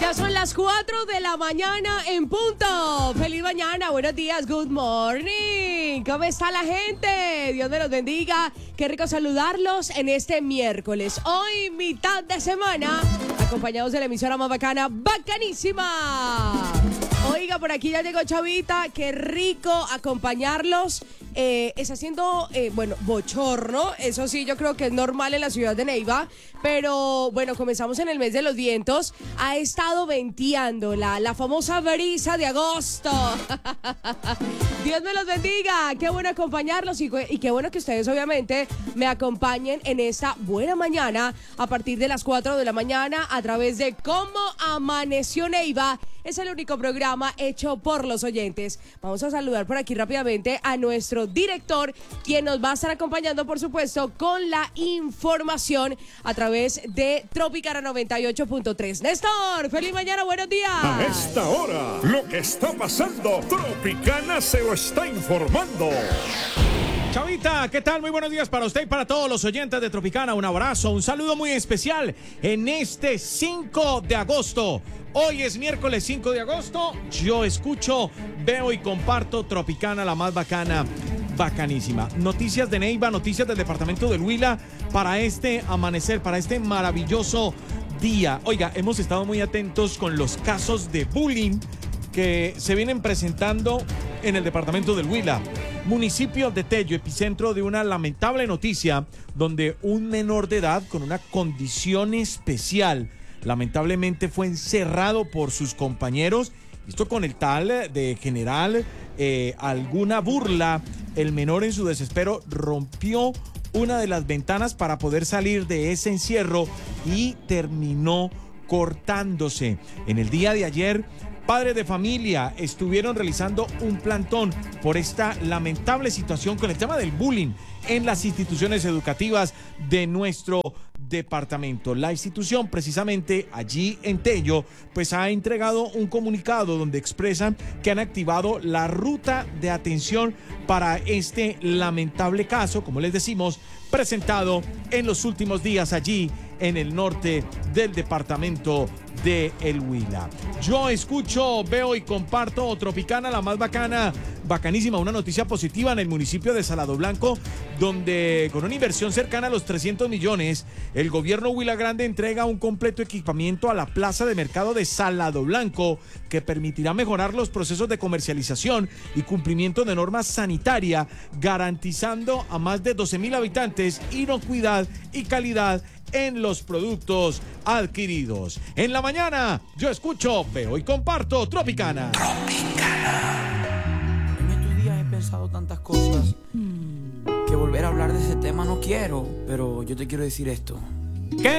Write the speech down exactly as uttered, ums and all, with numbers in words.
Ya son las cuatro de la mañana en punto. Feliz mañana, buenos días, good morning. ¿Cómo está la gente? Dios me los bendiga. Qué rico saludarlos en este miércoles. Hoy, mitad de semana, acompañados de la emisora más bacana, bacanísima. Oiga, por aquí ya llegó Chavita. Qué rico acompañarlos. Eh, está haciendo, eh, bueno, bochorno. Eso sí, yo creo que es normal en la ciudad de Neiva. Pero, bueno, comenzamos en el mes de los vientos. Ha estado venteando la, la famosa brisa de agosto. Dios me los bendiga. Qué bueno acompañarlos y, y qué bueno que ustedes, obviamente, me acompañen en esta buena mañana a partir de las cuatro de la mañana a través de Cómo Amaneció Neiva. Es el único programa hecho por los oyentes. Vamos a saludar por aquí rápidamente a nuestro director, quien nos va a estar acompañando, por supuesto, con la información a través de Tropicana noventa y ocho punto tres. Néstor, feliz mañana, buenos días. A esta hora, lo que está pasando, Tropicana se lo está informando. Chavita, ¿qué tal? Muy buenos días para usted y para todos los oyentes de Tropicana. Un abrazo, un saludo muy especial en este cinco de agosto. Hoy es miércoles cinco de agosto. Yo escucho, veo y comparto Tropicana, la más bacana, bacanísima. Noticias de Neiva, noticias del departamento del Huila para este amanecer, para este maravilloso día. Oiga, hemos estado muy atentos con los casos de bullying que se vienen presentando en el departamento del Huila. Municipio de Tello, epicentro de una lamentable noticia donde un menor de edad con una condición especial lamentablemente fue encerrado por sus compañeros. Esto con el tal de generar eh, alguna burla. El menor en su desespero rompió una de las ventanas para poder salir de ese encierro y terminó cortándose. En el día de ayer, padres de familia estuvieron realizando un plantón por esta lamentable situación con el tema del bullying en las instituciones educativas de nuestro departamento. La institución, precisamente allí en Tello, pues ha entregado un comunicado donde expresan que han activado la ruta de atención para este lamentable caso, como les decimos, presentado en los últimos días allí en el norte del departamento de El Huila. Yo escucho, veo y comparto Tropicana, la más bacana, bacanísima, una noticia positiva en el municipio de Salado Blanco, donde con una inversión cercana a los trescientos millones, el gobierno Huila Grande entrega un completo equipamiento a la plaza de mercado de Salado Blanco, que permitirá mejorar los procesos de comercialización y cumplimiento de normas sanitarias, garantizando a más de doce mil habitantes inocuidad y calidad en los productos adquiridos. En la mañana, yo escucho, veo y comparto Tropicana. Tropicana. En estos días he pensado tantas cosas que volver a hablar de ese tema no quiero, pero yo te quiero decir esto. ¿Qué